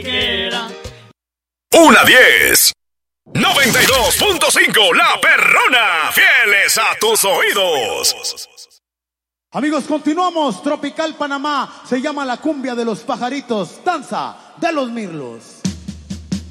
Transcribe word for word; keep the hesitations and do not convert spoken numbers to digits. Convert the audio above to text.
Una diez. noventa y dos punto cinco, La Perrona, fieles a tus oídos. Amigos, continuamos. Tropical Panamá, se llama La Cumbia de los Pajaritos, danza de los mirlos.